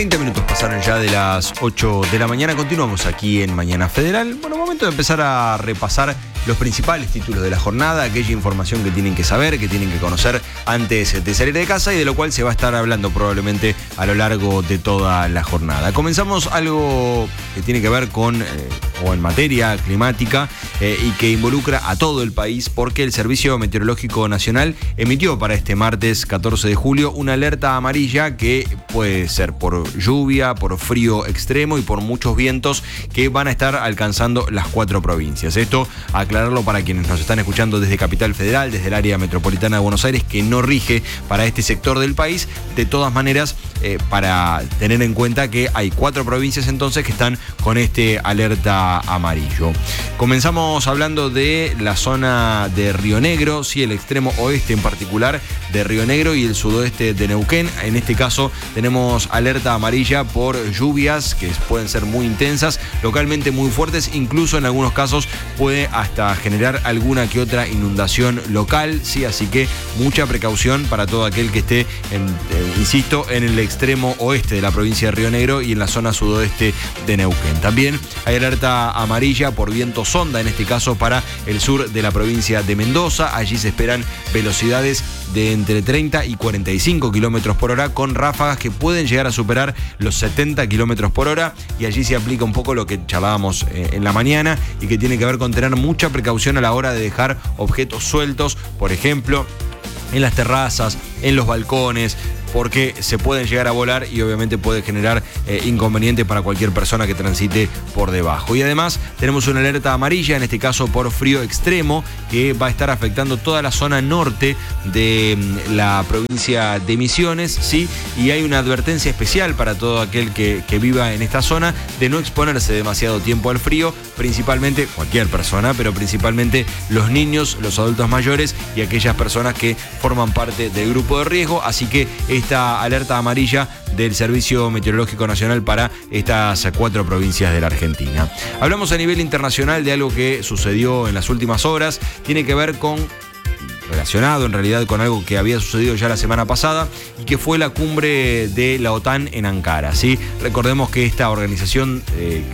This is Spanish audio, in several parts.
20 minutos pasaron ya de las 8 de la mañana. Continuamos aquí en Mañana Federal. Bueno, momento de empezar a repasar los principales títulos de la jornada, aquella información que tienen que saber, que tienen que conocer antes de salir de casa y de lo cual se va a estar hablando probablemente a lo largo de toda la jornada. Comenzamos algo que tiene que ver con, o en materia climática, y que involucra a todo el país, porque el Servicio Meteorológico Nacional emitió para este martes 14 de julio una alerta amarilla que puede ser por lluvia, por frío extremo y por muchos vientos que van a estar alcanzando las 4 provincias. Esto, aclararlo para quienes nos están escuchando desde Capital Federal, desde el área metropolitana de Buenos Aires, que no rige para este sector del país. De todas maneras, para tener en cuenta que hay 4 provincias entonces que están con este alerta amarillo. Comenzamos hablando de la zona de Río Negro, sí, el extremo oeste en particular de Río Negro y el sudoeste de Neuquén. En este caso tenemos alerta amarilla por lluvias que pueden ser muy intensas, localmente muy fuertes, incluso en algunos casos puede hasta generar alguna que otra inundación local, sí, así que mucha precaución para todo aquel que esté, insisto, en el extremo oeste de la provincia de Río Negro y en la zona sudoeste de Neuquén. También hay alerta amarilla por viento sonda, en este caso para el sur de la provincia de Mendoza. Allí se esperan velocidades de entre 30 y 45 kilómetros por hora, con ráfagas que pueden llegar a superar los 70 kilómetros por hora, y allí se aplica un poco lo que charlábamos en la mañana y que tiene que ver con tener mucha precaución a la hora de dejar objetos sueltos, por ejemplo, en las terrazas, en los balcones, porque se pueden llegar a volar y obviamente puede generar inconveniente para cualquier persona que transite por debajo. Y además tenemos una alerta amarilla, en este caso por frío extremo, que va a estar afectando toda la zona norte de la provincia de Misiones, ¿sí? Y hay una advertencia especial para todo aquel que viva en esta zona de no exponerse demasiado tiempo al frío, principalmente cualquier persona, pero principalmente los niños, los adultos mayores y aquellas personas que forman parte del grupo de riesgo. Así que esta alerta amarilla del Servicio Meteorológico Nacional para estas 4 provincias de la Argentina. Hablamos a nivel internacional de algo que sucedió en las últimas horas. Tiene que ver con, relacionado en realidad con algo que había sucedido ya la semana pasada, y que fue la cumbre de la OTAN en Ankara, ¿sí? Recordemos que esta organización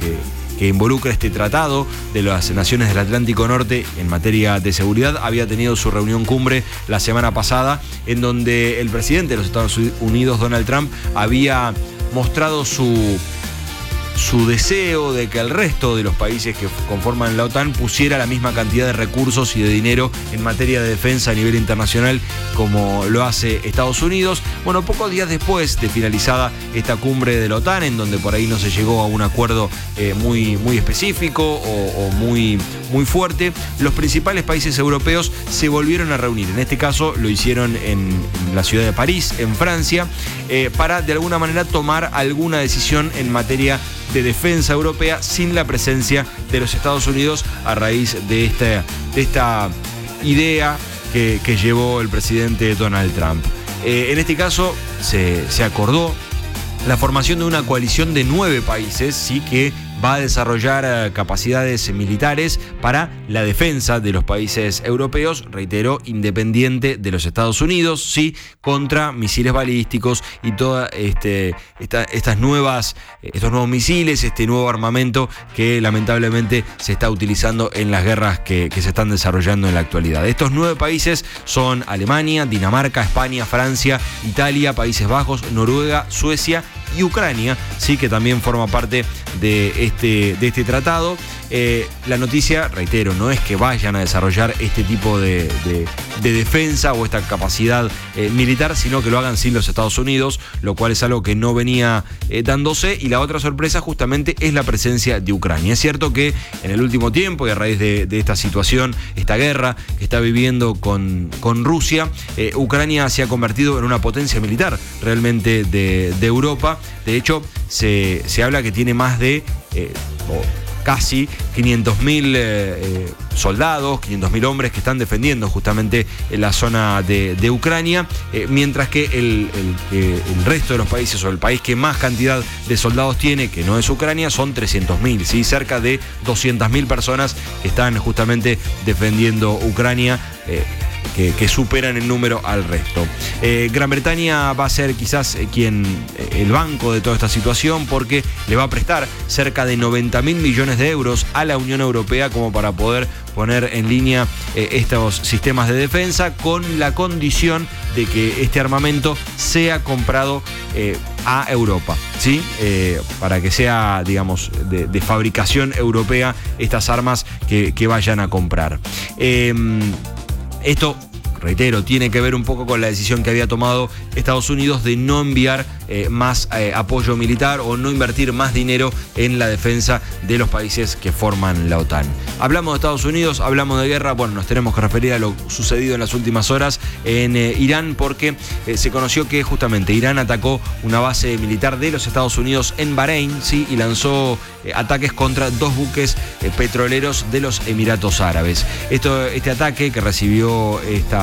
que involucra este tratado de las naciones del Atlántico Norte en materia de seguridad había tenido su reunión cumbre la semana pasada, en donde el presidente de los Estados Unidos, Donald Trump, había mostrado su deseo de que el resto de los países que conforman la OTAN pusiera la misma cantidad de recursos y de dinero en materia de defensa a nivel internacional como lo hace Estados Unidos. Bueno, pocos días después de finalizada esta cumbre de la OTAN, en donde por ahí no se llegó a un acuerdo muy específico o muy fuerte, los principales países europeos se volvieron a reunir. En este caso lo hicieron en la ciudad de París, en Francia, para de alguna manera tomar alguna decisión en materia de defensa europea sin la presencia de los Estados Unidos, a raíz de esta idea que llevó el presidente Donald Trump. En este caso se acordó la formación de una coalición de 9 países, sí, que va a desarrollar capacidades militares para la defensa de los países europeos, reitero, independiente de los Estados Unidos, sí, contra misiles balísticos y toda estos nuevos misiles, este nuevo armamento que lamentablemente se está utilizando en las guerras que se están desarrollando en la actualidad. Estos 9 países son Alemania, Dinamarca, España, Francia, Italia, Países Bajos, Noruega, Suecia y Ucrania, sí, que también forma parte de este tratado. La noticia, reitero, no es que vayan a desarrollar este tipo de defensa o esta capacidad militar, sino que lo hagan sin los Estados Unidos, lo cual es algo que no venía dándose. Y la otra sorpresa justamente es la presencia de Ucrania. Es cierto que en el último tiempo, y a raíz de esta situación, esta guerra que está viviendo con Rusia, Ucrania se ha convertido en una potencia militar realmente de Europa. De hecho, se habla que tiene más de casi 500.000 soldados, 500.000 hombres que están defendiendo justamente en la zona de Ucrania, mientras que el resto de los países, o el país que más cantidad de soldados tiene, que no es Ucrania, son 300.000, ¿sí? Cerca de 200.000 personas que están justamente defendiendo Ucrania. que superan en número al resto. Gran Bretaña va a ser quizás el banco de toda esta situación, porque le va a prestar cerca de 90.000 millones de euros a la Unión Europea como para poder poner en línea estos sistemas de defensa, con la condición de que este armamento sea comprado a Europa, ¿sí? Para que sea, digamos, de fabricación europea estas armas que vayan a comprar. Esto, reitero, tiene que ver un poco con la decisión que había tomado Estados Unidos de no enviar más apoyo militar o no invertir más dinero en la defensa de los países que forman la OTAN. Hablamos de Estados Unidos, hablamos de guerra, bueno, nos tenemos que referir a lo sucedido en las últimas horas en Irán, porque se conoció que justamente Irán atacó una base militar de los Estados Unidos en Bahrein, ¿sí? Y lanzó ataques contra 2 buques petroleros de los Emiratos Árabes. Este ataque que recibió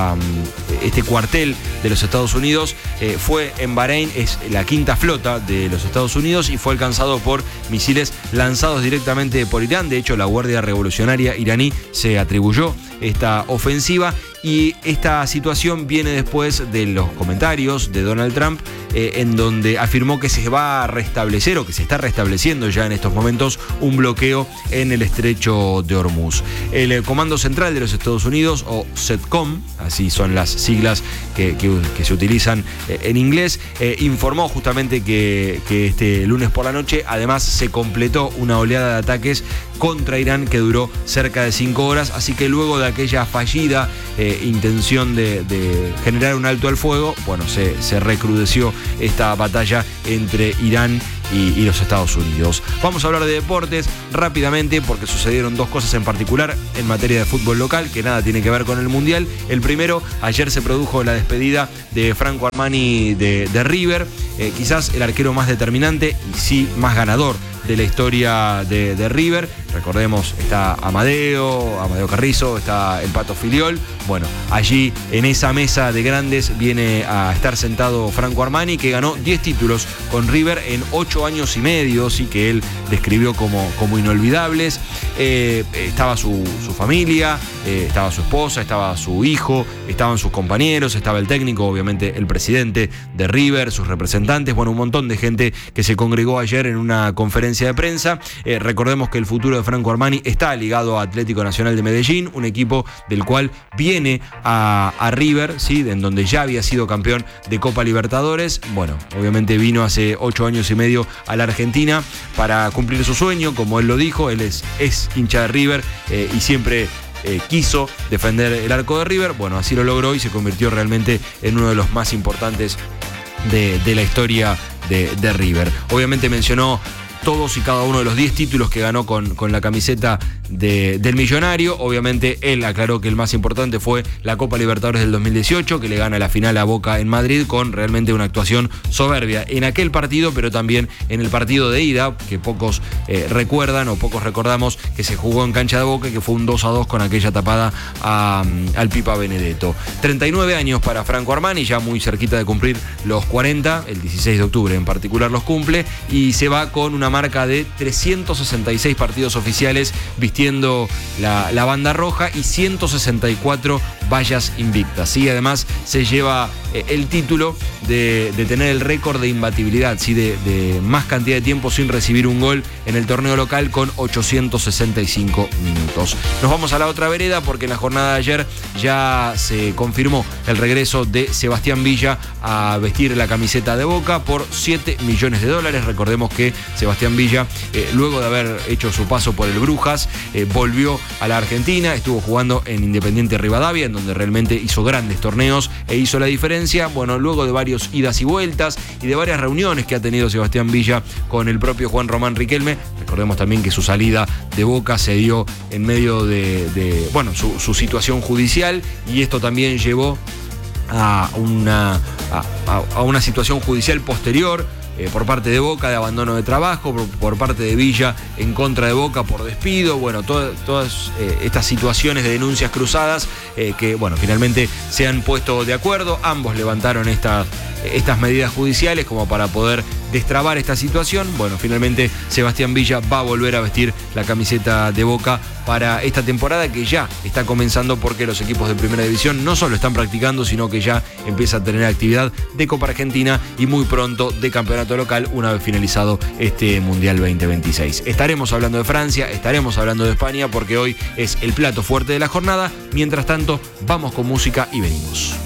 este cuartel de los Estados Unidos fue en Bahrein, es la 5ª flota de los Estados Unidos, y fue alcanzado por misiles lanzados directamente por Irán. De hecho, la Guardia Revolucionaria iraní se atribuyó esta ofensiva, y esta situación viene después de los comentarios de Donald Trump, en donde afirmó que se va a restablecer, o que se está restableciendo ya en estos momentos, un bloqueo en el estrecho de Hormuz. El Comando Central de los Estados Unidos, o CENTCOM, así son las siglas que se utilizan en inglés, informó justamente que este lunes por la noche además se completó una oleada de ataques contra Irán que duró cerca de 5 horas, así que luego de aquella fallida intención de generar un alto al fuego, bueno, se recrudeció esta batalla entre Irán y los Estados Unidos. Vamos a hablar de deportes rápidamente, porque sucedieron 2 cosas en particular en materia de fútbol local que nada tiene que ver con el Mundial. El primero, ayer se produjo la despedida de Franco Armani de River, quizás el arquero más determinante y sí más ganador de la historia de River. Recordemos, está Amadeo Carrizo, está el Pato Filiol. Bueno, allí en esa mesa de grandes viene a estar sentado Franco Armani, que ganó 10 títulos con River en 8 años y medio, sí, que él describió como inolvidables. Estaba su familia, estaba su esposa, estaba su hijo, estaban sus compañeros, estaba el técnico, obviamente el presidente de River, sus representantes, bueno, un montón de gente que se congregó ayer en una conferencia de prensa. Recordemos que el futuro de Franco Armani está ligado a Atlético Nacional de Medellín, un equipo del cual viene a River, ¿sí? En donde ya había sido campeón de Copa Libertadores. Bueno, obviamente vino hace 8 años y medio a la Argentina para cumplir su sueño, como él lo dijo. Él es hincha de River y siempre quiso defender el arco de River. Bueno, así lo logró y se convirtió realmente en uno de los más importantes de la historia de River. Obviamente mencionó todos y cada uno de los 10 títulos que ganó con la camiseta del Millonario. Obviamente él aclaró que el más importante fue la Copa Libertadores del 2018, que le gana la final a Boca en Madrid, con realmente una actuación soberbia en aquel partido, pero también en el partido de ida, que pocos recuerdan o pocos recordamos, que se jugó en cancha de Boca, que fue un 2-2 con aquella tapada al Pipa Benedetto. 39 años para Franco Armani, ya muy cerquita de cumplir los 40, el 16 de octubre en particular los cumple, y se va con una marca de 366 partidos oficiales vistiendo la banda roja y 164 vallas invictas. Y además se lleva el título de tener el récord de imbatibilidad, ¿sí? de más cantidad de tiempo sin recibir un gol en el torneo local, con 865 minutos. Nos vamos a la otra vereda, porque en la jornada de ayer ya se confirmó el regreso de Sebastián Villa a vestir la camiseta de Boca por $7 millones. Recordemos que Sebastián Villa, luego de haber hecho su paso por el Brujas, volvió a la Argentina, estuvo jugando en Independiente Rivadavia, en donde realmente hizo grandes torneos e hizo la diferencia. Bueno, luego de varios idas y vueltas y de varias reuniones que ha tenido Sebastián Villa con el propio Juan Román Riquelme, recordemos también que su salida de Boca se dio en medio de su situación judicial, y esto también llevó a una situación judicial posterior por parte de Boca, de abandono de trabajo, por parte de Villa en contra de Boca por despido. Bueno, todas estas situaciones de denuncias cruzadas que, bueno, finalmente se han puesto de acuerdo. Ambos levantaron estas medidas judiciales como para poder destrabar esta situación. Bueno, finalmente Sebastián Villa va a volver a vestir la camiseta de Boca para esta temporada que ya está comenzando, porque los equipos de Primera División no solo están practicando, sino que ya empieza a tener actividad de Copa Argentina y muy pronto de campeonato local una vez finalizado este Mundial 2026. Estaremos hablando de Francia, estaremos hablando de España, porque hoy es el plato fuerte de la jornada. Mientras tanto, vamos con música y venimos.